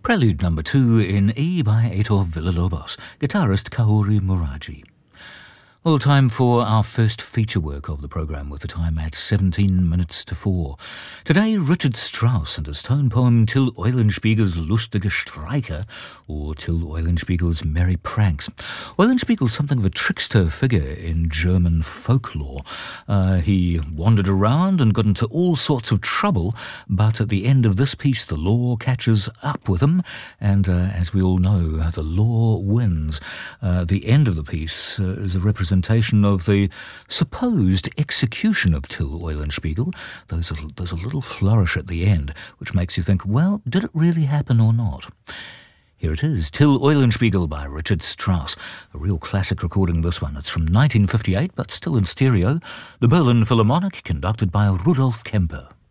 Prelude number 2 in E by Heitor Villa-Lobos, guitarist Kaori Muraji. Well, time for our first feature work of the programme, with the time at 17 minutes to 4. Today, Richard Strauss and his tone poem Till Eulenspiegel's Lustige Streiche, or Till Eulenspiegel's Merry Pranks. Eulenspiegel's something of a trickster figure in German folklore. He wandered around and got into all sorts of trouble, but at the end of this piece, the law catches up with him, and as we all know, the law wins. The end of the piece is a representation of the supposed execution of Till Eulenspiegel. There's a little flourish at the end, which makes you think, well, did it really happen or not? Here it is, Till Eulenspiegel by Richard Strauss. A real classic recording, this one. It's from 1958, but still in stereo. The Berlin Philharmonic, conducted by Rudolf Kemper.